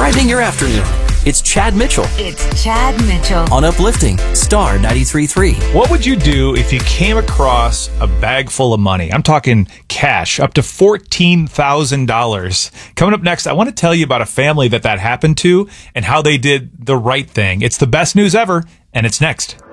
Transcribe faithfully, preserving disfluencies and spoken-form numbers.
brightening your afternoon. It's Chad Mitchell It's Chad Mitchell. on Uplifting Star ninety-three point three. What would you do if you came across a bag full of money? I'm talking cash, up to fourteen thousand dollars. Coming up next, I want to tell you about a family that that happened to and how they did the right thing. It's the best news ever, and it's next.